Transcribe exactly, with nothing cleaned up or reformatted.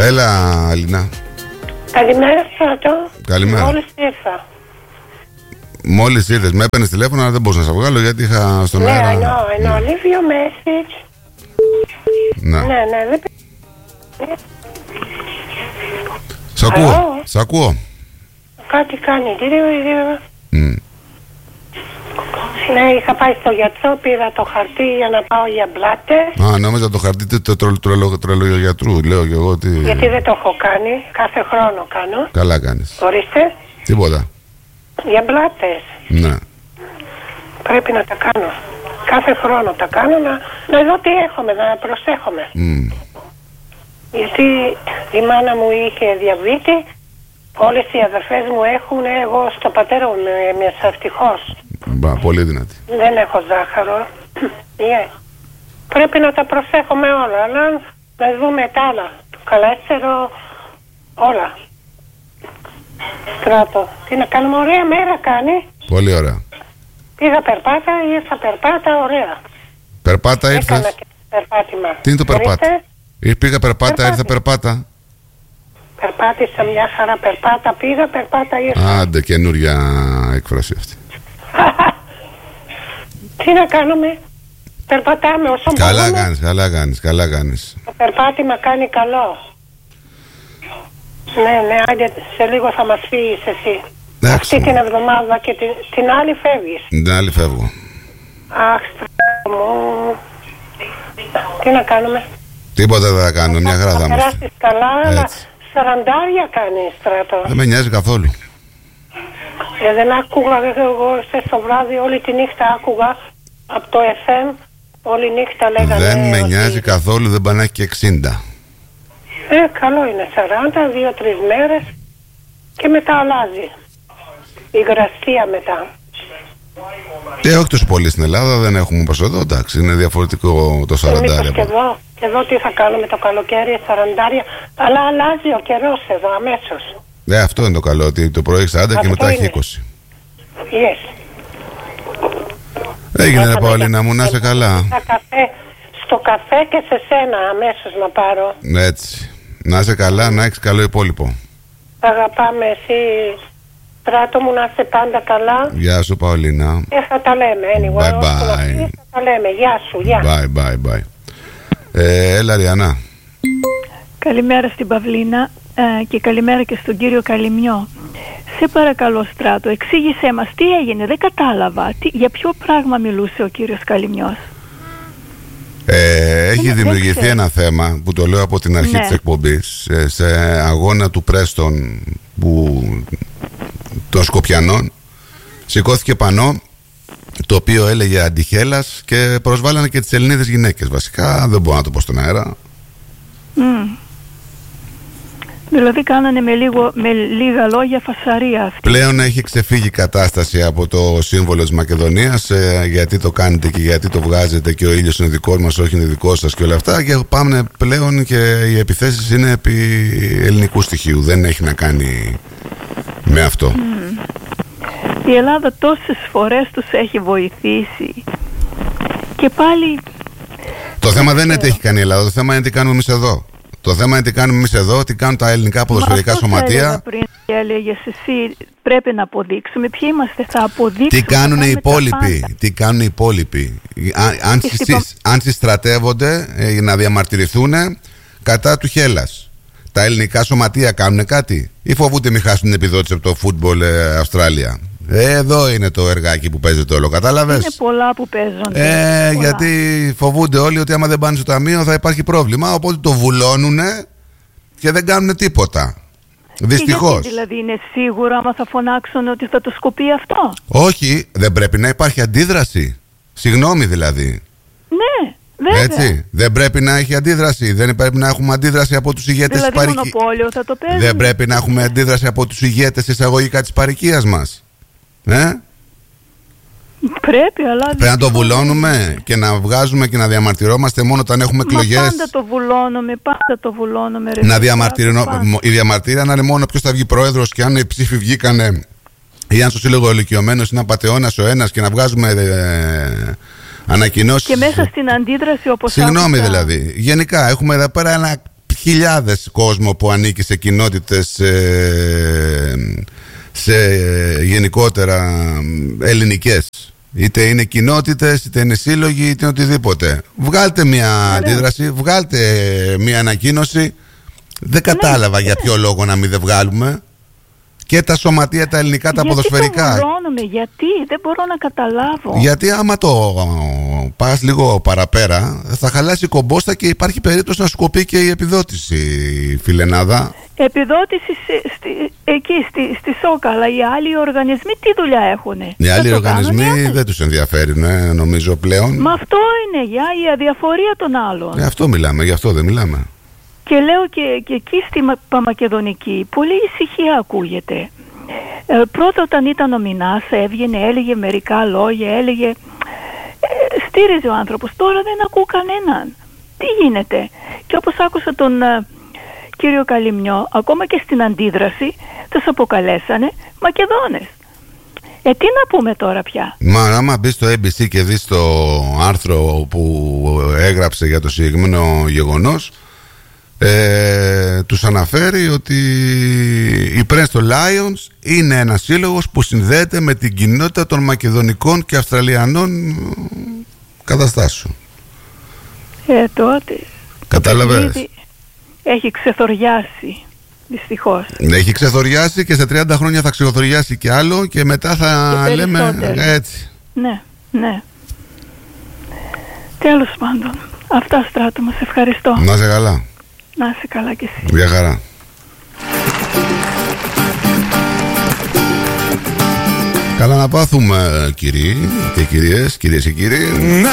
Έλα, Αλίνα. Καλημέρα, Στράτο. Καλημέρα. Μόλις ήρθα. Μόλις ήρθες, με έπαιρνες τηλέφωνο, αλλά δεν μπορούσα να σε βγάλω γιατί είχα στον ναι, αέρα. Ναι, I know, I know. Leave your message. Ναι, ναι, ναι, δεν... Σ' ακούω, σ' ακούω. Κάτι κάνει, τι λέω, mm. Ναι, είχα πάει στο γιατρό, πήρα το χαρτί για να πάω για μπλάτες. Α, νόμιζα το χαρτί του τρελογιατρού, λέω και εγώ τι... Γιατί δεν το έχω κάνει, κάθε χρόνο κάνω. Καλά κάνεις. Ορίστε. Τίποτα. Για μπλάτες. Ναι. Πρέπει να τα κάνω. Κάθε χρόνο τα κάνω, να, να δω τι έχουμε, να προσέχομαι. Mm. Γιατί η μάνα μου είχε διαβήτη, όλες οι αδερφές μου έχουν, εγώ στο πατέρα μου είμαι ευτυχώς. Μπα, πολύ δυνατή. Δεν έχω ζάχαρο. Yeah. Πρέπει να τα προσέχουμε όλα, αλλά να δούμε τα άλλα. Το καλέστερο, όλα. Στράτο. Τι να κάνουμε, ωραία μέρα κάνει. Πολύ ωραία. Πήγα περπάτα, ήρθα περπάτα, ωραία. Περπάτα ήρθες. Έκανα και περπάτημα. Τι είναι το περπάτα? Ήρθε, πήγα περπάτα, περπάτη. Ήρθα περπάτα. Περπάτησα μια χαρά, περπάτα, πήγα, περπάτα, ήρθα. Άντε, καινούρια έκφραση αυτή. Τι να κάνουμε, περπατάμε όσο μπορούμε. Καλά κάνεις, καλά κάνεις, καλά κάνεις. Το περπάτημα κάνει καλό. Ναι, ναι, άντε, σε λίγο θα μας φύγεις εσύ. Άξι. Αυτή την εβδομάδα και την, την άλλη φεύγεις. Την άλλη φεύγω. Αχ, Στράτο μου. Τι να κάνουμε. Τίποτα δεν θα κάνω, μια χαρά θα είμαστε. Θα περάσεις καλά, αλλά σαραντάρια κάνεις, Στράτο. Δεν με νοιάζει καθόλου. Ε, δεν άκουγα, εγώ στο βράδυ όλη τη νύχτα άκουγα από το εφ εμ, όλη νύχτα λέγανε. Δεν με ότι... νοιάζει καθόλου, δεν πανάει και εξήντα. Ε, καλό είναι, σαράντα, δύο-τρεις μέρες και μετά αλλάζει. Η υγρασία μετά. Ε, όχι τόσο πολύ στην Ελλάδα, δεν έχουμε όπως εδώ, εντάξει, είναι διαφορετικό το σαραντάρια. Και εδώ, και εδώ τι θα κάνουμε το καλοκαίρι, σαραντάρια, αλλά αλλάζει ο καιρός εδώ αμέσως. Ναι, αυτό είναι το καλό, ότι το πρωί έχει σαράντα αυτό και μετά έχει είκοσι. Yes. Έγινε ρε Παολίνα μου, να είσαι καλά. Καφέ, στο καφέ και σε σένα αμέσως να πάρω. Έτσι, να είσαι καλά, να έχεις καλό υπόλοιπο. Αγαπάμε εσύ, Στράτο μου, να είσαι πάντα καλά. Γεια σου Παολίνα. Και θα τα λέμε, anyway. Bye bye. Θα τα λέμε, γεια σου, γεια. Bye bye bye. Ε, έλα Ριανά. Καλημέρα στην Παυλίνα ε, και καλημέρα και στον κύριο Καλυμιό. Σε παρακαλώ Στράτο, εξήγησέ μας τι έγινε, δεν κατάλαβα. Τι, για ποιο πράγμα μιλούσε ο κύριος Καλυμιός? Ε, έχει δεν, δημιουργηθεί δεν ένα θέμα που το λέω από την αρχή, ναι, της εκπομπής, σε αγώνα του Πρέστον που, των Σκοπιανών, σηκώθηκε πανό το οποίο έλεγε αντιχέλας και προσβάλανε και τις Ελληνίδες γυναίκες. Βασικά δεν μπορώ να το πω στον αέρα. Mm. Δηλαδή κάνανε με, λίγο, με λίγα λόγια φασαρία αυτή. Πλέον έχει ξεφύγει η κατάσταση από το σύμβολο της Μακεδονίας, ε, γιατί το κάνετε και γιατί το βγάζετε και ο ήλιος είναι δικός μας, όχι είναι δικός σας και όλα αυτά, και πάμε πλέον και οι επιθέσεις είναι επί ελληνικού στοιχείου, δεν έχει να κάνει με αυτό. Mm. Η Ελλάδα τόσες φορές τους έχει βοηθήσει και πάλι... Το θέμα δεν είναι τι έχει κάνει η Ελλάδα, το θέμα είναι τι κάνουμε εμείς εδώ. Το θέμα είναι τι κάνουμε εμείς εδώ, τι κάνουν τα ελληνικά ποδοσφαιρικά σωματεία. Πριν και έλεγες εσύ, πρέπει να αποδείξουμε ποιοι είμαστε, θα αποδείξουμε. Τι κάνουν οι υπόλοιποι, τι κάνουν οι υπόλοιποι. Αν, αν, συστης, αν συστρατεύονται ε, να διαμαρτυρηθούν κατά του Χέλλας. Τα ελληνικά σωματεία κάνουν κάτι ή φοβούνται μη χάσουν την επιδότηση από το Football ε, Αυστράλια? Ε, εδώ είναι το εργάκι που παίζεται όλο, κατάλαβες? Είναι πολλά που παίζονται. Ε, γιατί φοβούνται όλοι ότι άμα δεν πάνε στο ταμείο θα υπάρχει πρόβλημα. Οπότε το βουλώνουνε και δεν κάνουν τίποτα. Δυστυχώς. Γιατί δηλαδή είναι σίγουρο άμα θα φωνάξουν ότι θα το σκοπεί αυτό? Όχι, δεν πρέπει να υπάρχει αντίδραση. Συγγνώμη δηλαδή. Ναι, βέβαια. Έτσι, δεν πρέπει να έχει αντίδραση. Δεν πρέπει να έχουμε αντίδραση από τους ηγέτες δηλαδή της παροικίας. μονοπόλιο θα το παίζουμε. Δεν πρέπει να έχουμε αντίδραση από τους ηγέτες εισαγωγικά της παροικίας μας. Ε? Πρέπει, αλλά πρέπει να το βουλώνουμε και να βγάζουμε και να διαμαρτυρόμαστε μόνο όταν έχουμε εκλογές. Μα πάντα το βουλώνουμε, πάντα το βουλώνουμε. Ρε, να διαμαρτυρω... Η διαμαρτυρία να είναι μόνο ποιος θα βγει πρόεδρος και αν οι ψήφοι βγήκανε ή αν στο σύλλογο ηλικιωμένος είναι απατεώνας ο ένας και να βγάζουμε ε, ανακοινώσεις. Και μέσα στην αντίδραση όπως Συγγνώμη άκουσα... δηλαδή. Γενικά έχουμε εδώ πέρα ένα χιλιάδες κόσμο που ανήκει σε κοινότητες ε, σε γενικότερα ελληνικές. Είτε είναι κοινότητες, είτε είναι σύλλογοι, είτε οτιδήποτε. Βγάλτε μια Ωραία. αντίδραση, βγάλτε μια ανακοίνωση. Δεν κατάλαβα ναι, για ποιο λόγο να μην δεν βγάλουμε. Και τα σωματεία τα ελληνικά, τα γιατί ποδοσφαιρικά. Γιατί το γιατί δεν μπορώ να καταλάβω. Γιατί άμα το πας λίγο παραπέρα θα χαλάσει η κομπόστα και υπάρχει περίπτωση να σου κοπεί και η επιδότηση, φιλενάδα. Επιδότηση στη, στη, εκεί στη, στη Σόκα, αλλά οι άλλοι οργανισμοί τι δουλειά έχουνε? Οι άλλοι οργανισμοί δεν τους ενδιαφέρει, ναι, νομίζω πλέον. Μα αυτό είναι για η αδιαφορία των άλλων. Ε, αυτό μιλάμε, γι' αυτό δεν μιλάμε. Και λέω και, και εκεί στη Παμακεδονική πολύ ησυχία ακούγεται. Ε, πρώτα όταν ήταν ο Μινάς έβγαινε, έλεγε μερικά λόγια, έλεγε ε, στήριζε ο άνθρωπος. Τώρα δεν ακούω κανέναν. Τι γίνεται? Και όπως άκουσα τον ε, κύριο Καλυμνιό, ακόμα και στην αντίδραση τους αποκαλέσανε Μακεδόνες. Ε, τι να πούμε τώρα πια? Μα άμα μπεις στο έι μπι σι και δεις το άρθρο που έγραψε για το συγκεκριμένο γεγονός, Ε, τους αναφέρει ότι η Presto Lions είναι ένας σύλλογος που συνδέεται με την κοινότητα των μακεδονικών και αυστραλιανών καταστάσεων. Ε, τότε κατάλαβες? Έχει ξεθοριάσει, δυστυχώς. Έχει ξεθοριάσει και σε τριάντα χρόνια θα ξεθοριάσει και άλλο και μετά θα και λέμε έτσι. Ναι, ναι. Τέλος πάντων, αυτά, Στράτο, μας ευχαριστώ. Να σε καλά. Να είσαι καλά κι εσύ. Γεια χαρά. Καλά να πάθουμε, κύριοι και κυρίες, κυρίες και κύριοι.